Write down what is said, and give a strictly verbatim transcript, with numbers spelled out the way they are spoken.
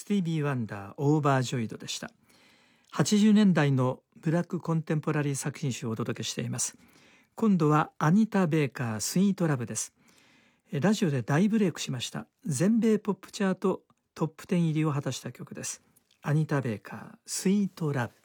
スティービー・ワンダーオーバージョイドでした。はちじゅうねんだいのブラックコンテンポラリー作品集をお届けしています。今度はアニタ・ベーカースイートラブです。ラジオで大ブレイクしました。全米ポップチャートトップじゅう入りを果たした曲です。アニタ・ベーカースイートラブ。